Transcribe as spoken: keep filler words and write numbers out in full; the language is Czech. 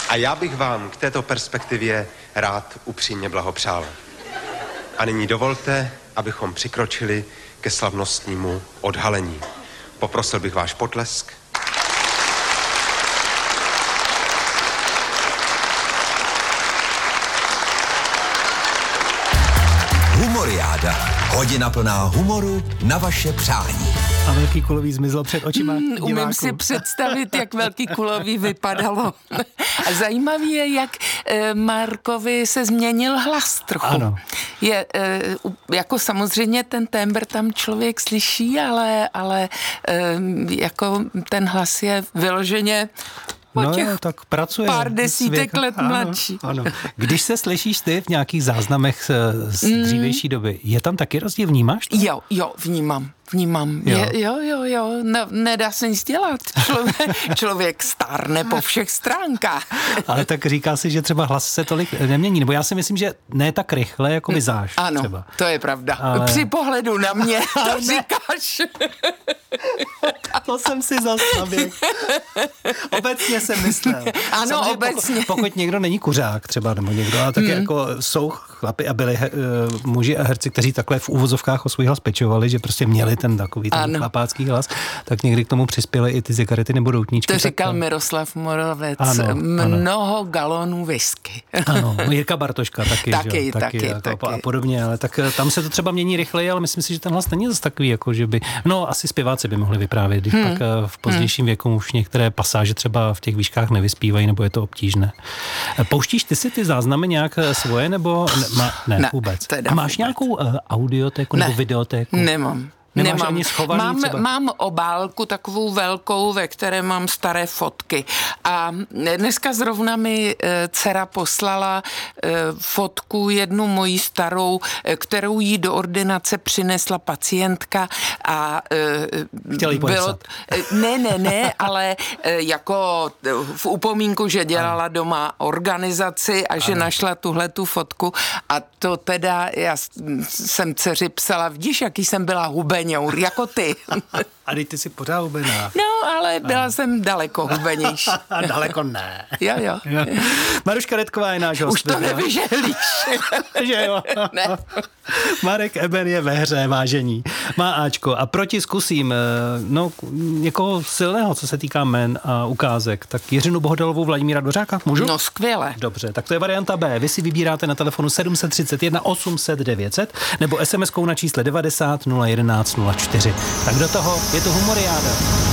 A já bych vám k této perspektivě rád upřímně blahopřál. A nyní dovolte, abychom přikročili ke slavnostnímu odhalení. Poprosil bych váš potlesk. Humoriáda. Hodina plná humoru na vaše přání. A velký kulový zmizlo před očima mm, diváků. Umím si představit, jak velký kulový vypadalo. A zajímavý je, jak e, Markovi se změnil hlas trochu. Ano. Je e, jako samozřejmě ten tembr tam člověk slyší, ale, ale e, jako ten hlas je vyloženě No jo, tak pracuje. Pár desítek Svěk, let ano, mladší. Ano. Když se slyšíš ty v nějakých záznamech z dřívější doby, je tam taky rozdíl, vnímáš to? Jo, jo, vnímám. Vnímám. Jo. Je, jo, jo, jo. Ne, nedá se nic dělat. Člověk, člověk stárne po všech stránkách. Ale tak říká si, že třeba hlas se tolik nemění. Nebo já si myslím, že ne tak rychle, jako vyzáš. Ano, třeba. To je pravda. Ale... Při pohledu na mě to říkáš. To jsem si zastavil. Obecně jsem myslel. Ano, samozřejmě obecně. Pokud, pokud někdo není kuřák třeba, nebo někdo, a taky hmm. jako jsou chlapi a byli he, muži a herci, kteří takhle v úvozovkách o svůj hlas pečovali, že prostě měli ten takový ten chlapácký hlas, tak někdy k tomu přispěly i ty cigarety nebo doutníčky. To říkal tak, Miroslav Moravec. Ano, Mnoho ano. galonů whisky. Ano, Jirka Bartoška taky, taky, že? taky, taky, jako taky. A podobně, ale tak tam se to třeba mění rychleji, ale myslím si, že ten hlas není zase takový, jako že by, no asi zpěváci by mohli vyprávět, když hmm. pak v pozdějším hmm. věku už některé pasáže třeba v těch výškách nevyspívají, nebo je to obtížné. Pouštíš ty si ty záznamy nějak svoje, nebo ne, ma, ne, ne vůbec? A máš vůbec. nějakou uh, audiotéku nebo ne, videotéku? Nemám. Nemáš Nemám. ani schovaný mám, třeba? mám obálku takovou velkou, ve které mám staré fotky. A dneska zrovna mi dcera poslala fotku jednu mojí starou, kterou jí do ordinace přinesla pacientka a chtěla jí bylo, ne, ne, ne, ale jako v upomínku, že dělala ano. doma organizaci a že ano. našla tuhle tu fotku a to teda, já jsem dceři psala, vidíš, jaký jsem byla hubeňour, jako ty. A ty jsi pořád hubená. No, ale byla a. jsem daleko hubenější. Daleko ne. Jo, jo. jo. Maruška Redková je náš host. Už to nevyžehlíš. Že jo? Ne. Marek Eber je ve hře, vážení. Má Ačko. A proti zkusím, no, někoho silného, co se týká jmen a ukázek, tak Jiřinu Bohdalovou, Vladimíra Dvořáka, můžu? No, skvěle. Dobře, tak to je varianta B. Vy si vybíráte na telefonu sedm set třicet jedna osm set devět set nebo es em eskou na čísle devadesát nula jedenáct nula čtyři. Tak do toho je to humoriáda.